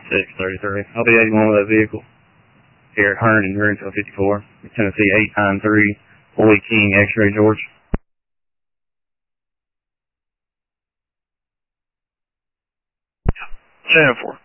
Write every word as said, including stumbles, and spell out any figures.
six thirty-three. I'll be eighty-one with that vehicle. Here at Hearn and Greenfield fifty-four. Tennessee eight nine three, Boy King, X-Ray, George. seven four.